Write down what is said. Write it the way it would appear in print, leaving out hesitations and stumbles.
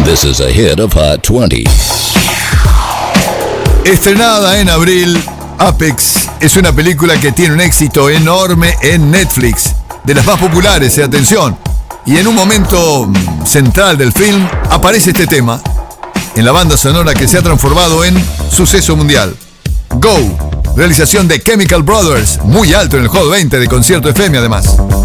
This is a hit of Hot 20. Estrenada en abril, Apex es una película que tiene un éxito enorme en Netflix, de las más populares, atención. Y en un momento central del film aparece este tema en la banda sonora que se ha transformado en suceso mundial. Go, realización de Chemical Brothers, muy alto en el Hot 20 de Concierto FM además.